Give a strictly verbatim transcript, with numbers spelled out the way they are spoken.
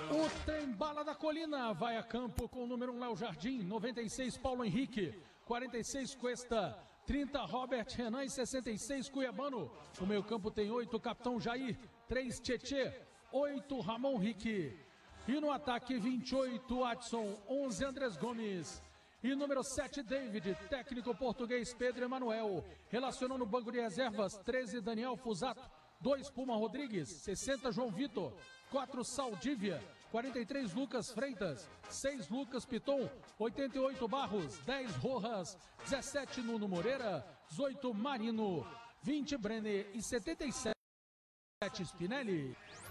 O Trem Bala da Colina vai a campo com o número um Léo Jardim, noventa e seis Paulo Henrique, quarenta e seis Cuesta, trinta Robert Renan e sessenta e seis Cuiabano. O meio campo tem oito Capitão Jair, três Tietê, oito Ramon Rique. E no ataque vinte e oito Adson, onze Andrés Gomes. E número sete David, técnico português Pedro Emanuel. Relacionou no banco de reservas treze Daniel Fusato, dois Puma Rodrigues, sessenta João Vitor, quatro Saldívia, quarenta e três Lucas Freitas, seis Lucas Piton, oitenta e oito Barros, dez Rojas, dezessete Nuno Moreira, dezoito Marino, vinte Brenner e setenta e sete Spinelli.